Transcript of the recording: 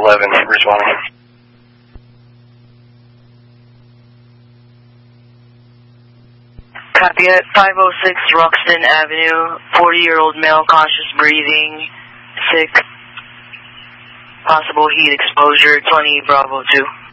11 responding. Copy at 506 Roxton Avenue, 40-year-old male, conscious breathing, sick, possible heat exposure, 20 Bravo 2.